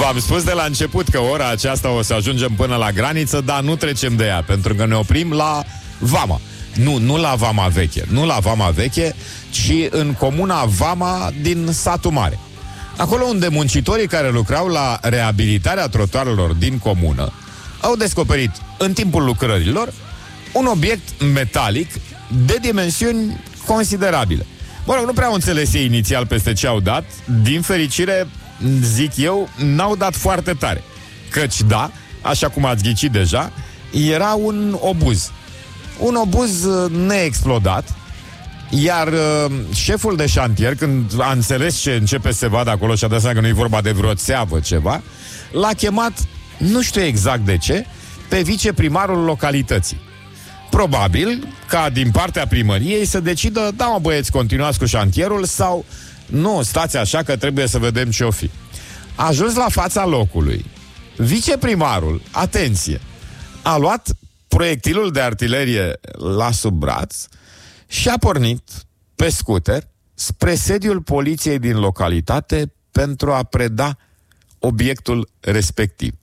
V-am spus de la început că ora aceasta o să ajungem până la graniță, dar nu trecem de ea, pentru că ne oprim la Vama. Nu la Vama Veche, nu la Vama Veche, ci în comuna Vama din Satul Mare. Acolo unde muncitorii care lucrau la reabilitarea trotuarelor din comună au descoperit în timpul lucrărilor un obiect metalic de dimensiuni considerabile. Mă rog, nu prea au înțeles ei inițial peste ce au dat. Din fericire, zic eu, n-au dat foarte tare. Căci da, așa cum ați ghicit deja, era un obuz. Un obuz neexplodat. Iar șeful de șantier, când a înțeles ce începe să se vadă acolo și a dat seama că nu e vorba de vreo țeavă ceva, l-a chemat, nu știu exact de ce, pe viceprimarul localității. Probabil ca din partea primăriei să decidă, da mă băieți, continuați cu șantierul sau nu, stați așa că trebuie să vedem ce-o fi. A ajuns la fața locului. Viceprimarul, atenție, a luat proiectilul de artilerie la sub braț și a pornit pe scuter spre sediul poliției din localitate pentru a preda obiectul respectiv.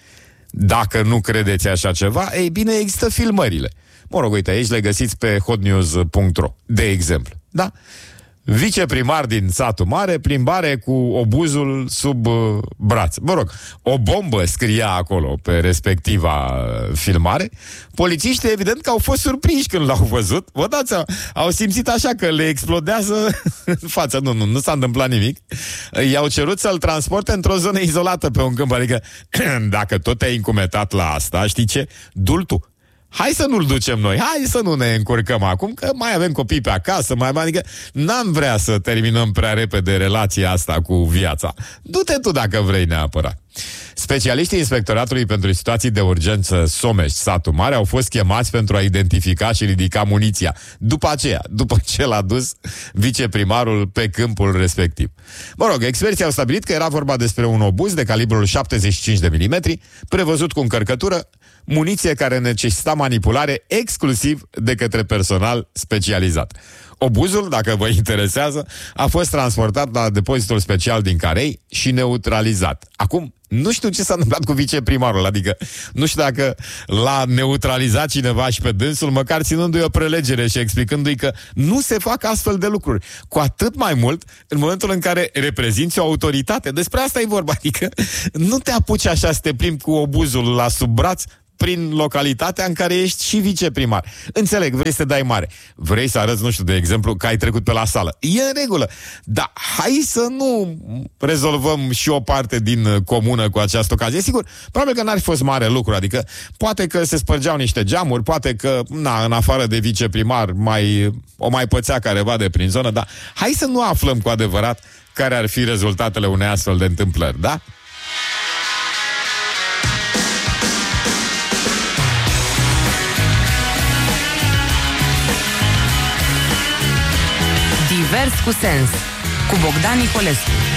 Dacă nu credeți așa ceva, ei bine, există filmările. Mă rog, uite, aici le găsiți pe hotnews.ro, de exemplu. Da? Viceprimar din Satul Mare, plimbare cu obuzul sub braț. Mă rog, o bombă scria acolo pe respectiva filmare. Polițiștii evident că au fost surprinși când l-au văzut. Vă dați seama, au simțit așa că le explodează în față. Nu s-a întâmplat nimic. I-au cerut să-l transporte într-o zonă izolată pe un câmp. Adică, dacă tot te-ai încumetat la asta, știi ce? Du-l tu. Hai să nu-l ducem noi, hai să nu ne încurcăm acum, că mai avem copii pe acasă, adică n-am vrea să terminăm prea repede relația asta cu viața. Du-te tu dacă vrei neapărat. Specialiștii Inspectoratului pentru Situații de Urgență Someș, Satul Mare, au fost chemați pentru a identifica și ridica muniția. După ce l-a dus viceprimarul pe câmpul respectiv. Mă rog, experții au stabilit că era vorba despre un obuz de calibrul 75 de milimetri, prevăzut cu încărcătură, muniție care necesita manipulare exclusiv de către personal specializat. Obuzul, dacă vă interesează, a fost transportat la depozitul special din Carei și neutralizat. Acum, nu știu ce s-a întâmplat cu viceprimarul, adică nu știu dacă l-a neutralizat cineva și pe dânsul, măcar ținându-i o prelegere și explicându-i că nu se fac astfel de lucruri. Cu atât mai mult în momentul în care reprezinți o autoritate. Despre asta e vorba, adică nu te apuci așa să te plimbi cu obuzul la sub braț prin localitatea în care ești și viceprimar. Înțeleg, vrei să dai mare. Vrei să arăți, nu știu, de exemplu, că ai trecut pe la sală. E în regulă. Dar hai să nu rezolvăm și o parte din comună cu această ocazie. Sigur, probabil că n-ar fi fost mare lucru. Adică, poate că se spărgeau niște geamuri, poate că, în afară de viceprimar, o mai pățea careva de prin zonă, dar hai să nu aflăm cu adevărat care ar fi rezultatele unei astfel de întâmplări, da? Divers cu sens, cu Bogdan Nicolescu.